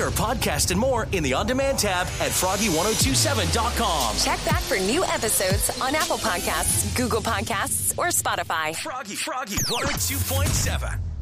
Twitter, podcast, and more in the On-Demand tab at Froggy1027.com. Check back for new episodes on Apple Podcasts, Google Podcasts, or Spotify. Froggy 102.7.